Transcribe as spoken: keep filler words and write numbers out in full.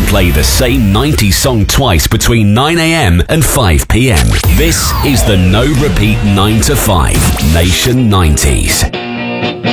play the same nineties song twice between nine a.m. and five p.m. This is the No Repeat nine to five Nation nineties.